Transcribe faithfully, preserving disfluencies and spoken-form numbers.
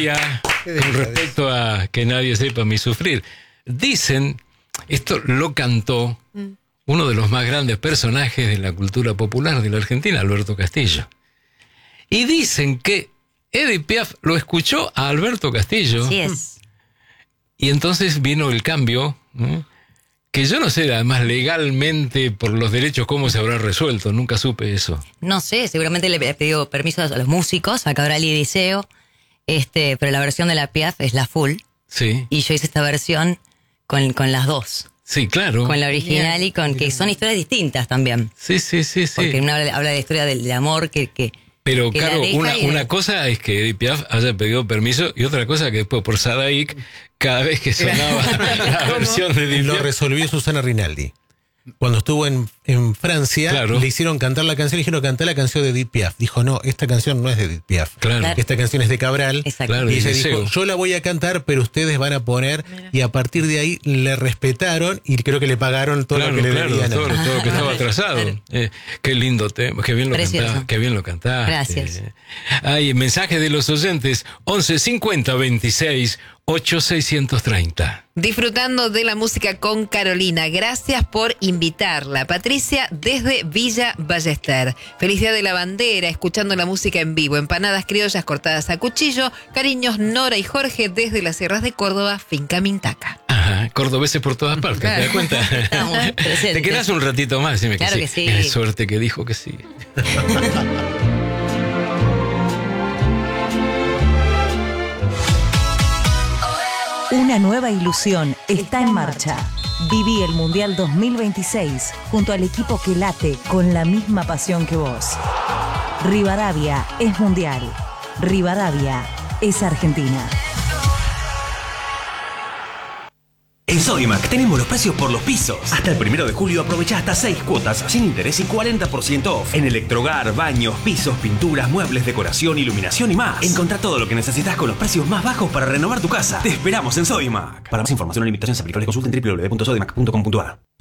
trivia con respecto a Que nadie sepa mi sufrir. Dicen, esto lo cantó uno de los más grandes personajes de la cultura popular de la Argentina, Alberto Castillo. Y dicen que Edith Piaf lo escuchó a Alberto Castillo. Así es. Y entonces vino el cambio, ¿no? Que yo no sé, además, legalmente, por los derechos, cómo se habrá resuelto. Nunca supe eso. No sé, seguramente le he pedido permiso a los músicos, a Cabral y Diceo, este, pero la versión de la Piaf es la full. Sí. Y yo hice esta versión con, con las dos. Sí, claro. Con la original Bien. y con que son historias distintas también. Sí, sí, sí, sí. Porque una habla, habla de la historia del, del amor que... que Pero que claro, la deja una, y- una cosa es que Edith Piaf haya pedido permiso y otra cosa que después por Sadaik, cada vez que sonaba la versión de Edith Lo Piaf, resolvió Susana Rinaldi. Cuando estuvo en, en Francia, Claro. le hicieron cantar la canción y dijeron cantar la canción de Edith Piaf. Dijo, no, esta canción no es de Edith Piaf. Claro. Esta canción es de Cabral. Exacto. Claro, Y y ella Diceo. dijo, yo la voy a cantar, pero ustedes van a poner. Y a partir de ahí le respetaron y creo que le pagaron todo claro, lo que le claro, debían. todo, todo lo que estaba atrasado. Claro. Eh, qué lindo tema, qué bien lo Precioso. cantás, qué bien lo cantás. Gracias. Hay mensajes de los oyentes, once cincuenta veintiséis ocho seiscientos treinta. Disfrutando de la música con Carolina. Gracias por invitarla. Patricia desde Villa Ballester. Feliz Día de la Bandera, escuchando la música en vivo. Empanadas criollas cortadas a cuchillo. Cariños Nora y Jorge desde las sierras de Córdoba, Finca Mintaca. Ajá, cordobeses por todas partes, ¿te das Claro. cuenta? Estamos presentes. Te quedás un ratito más, dime Claro que sí. que sí. Qué suerte que dijo que sí. Una nueva ilusión está en marcha. Viví el Mundial dos mil veintiséis junto al equipo que late con la misma pasión que vos. Rivadavia es Mundial. Rivadavia es Argentina. En Sodimac tenemos los precios por los pisos. Hasta el primero de julio aprovecha hasta seis cuotas sin interés y cuarenta por ciento off. En electrohogar, baños, pisos, pinturas, muebles, decoración, iluminación y más. Encontrá todo lo que necesitas con los precios más bajos para renovar tu casa. Te esperamos en Sodimac. Para más información o limitaciones aplicables consulta en w w w punto sodimac punto com punto a r.